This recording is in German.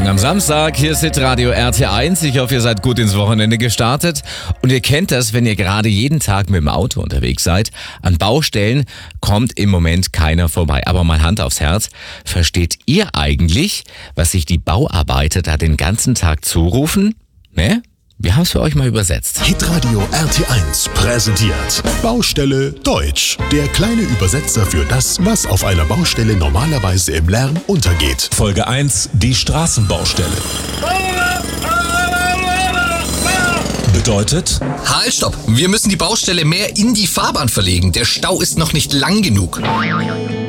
am Samstag. Hier ist Hitradio RT1. Ich hoffe, ihr seid gut ins Wochenende gestartet. Und ihr kennt das, wenn ihr gerade jeden Tag mit dem Auto unterwegs seid. An Baustellen kommt im Moment keiner vorbei. Aber mal Hand aufs Herz. Versteht ihr eigentlich, was sich die Bauarbeiter da den ganzen Tag zurufen? Ne? Wir haben es für euch mal übersetzt. Hitradio RT1 präsentiert Baustelle Deutsch. Der kleine Übersetzer für das, was auf einer Baustelle normalerweise im Lärm untergeht. Folge 1, die Straßenbaustelle. Bedeutet? Halt, stopp! Wir müssen die Baustelle mehr in die Fahrbahn verlegen. Der Stau ist noch nicht lang genug.